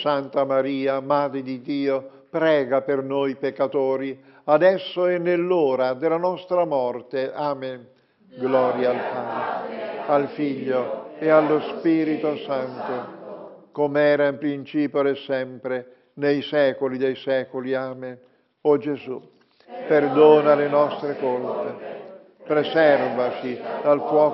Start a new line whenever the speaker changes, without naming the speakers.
Santa Maria, Madre di Dio, prega per noi peccatori, adesso e nell'ora della nostra morte. Amen. Gloria al Padre, al Figlio e allo Spirito Santo, come era in principio e sempre, nei secoli dei secoli. Amen. O Gesù, perdona le nostre colpe, preservaci dal fuoco